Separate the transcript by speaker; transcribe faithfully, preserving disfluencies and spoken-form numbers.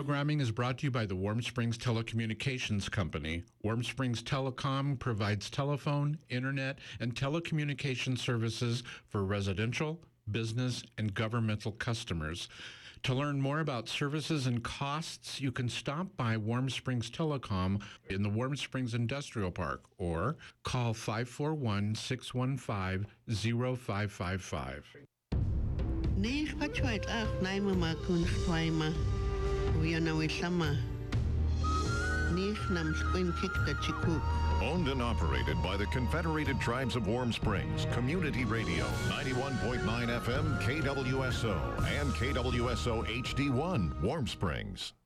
Speaker 1: programming is brought to you by the Warm Springs Telecommunications Company. Warm Springs Telecom provides telephone, internet, and telecommunication services for residential, business, and governmental customers. To learn more about services and costs, you can stop by Warm Springs Telecom in the Warm Springs Industrial Park or call five four one, six one five, zero five five five.
Speaker 2: Nich pachuait ach naima ma kun twaima. Uyana wisama. Nich nam squin kick the chikuk.
Speaker 3: Owned and operated by the Confederated Tribes of Warm Springs, Community Radio, ninety-one point nine F M, K W S O, and K W S O H D one, Warm Springs.